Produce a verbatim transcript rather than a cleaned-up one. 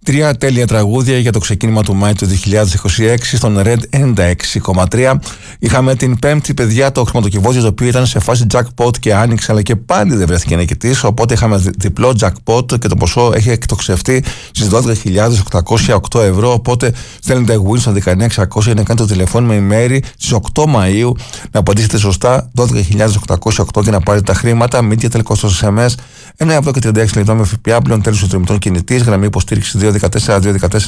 Τρία τέλεια τραγούδια για το ξεκίνημα του Μάη του δύο χιλιάδες είκοσι έξι στον Red ενενήντα έξι κόμμα τρία. Είχαμε την πέμπτη, παιδιά, το χρηματοκιβώτιο, το οποίο ήταν σε φάση jackpot και άνοιξε, αλλά και πάλι δεν βρέθηκε νικητής. Οπότε είχαμε διπλό jackpot και το ποσό έχει εκτοξευτεί στις δώδεκα χιλιάδες οκτακόσια οκτώ ευρώ. Οπότε στέλνετε win στο δεκαεννιά εξακόσια να κάνετε το τηλεφώνημα η Μέρη στις οκτώ Μαΐου, να απαντήσετε σωστά δώδεκα χιλιάδες οκτακόσια οκτώ και να πάρετε τα χρήματα. Media τελικό ες εμ ες ένα ευρώ και τριάντα έξι λεπτά με ΦΠΑ πλέον τέλος των τριμητών κινητής. Γραμμή υποστήριξη δύο ένα τέσσερα δύο ένα τέσσερα.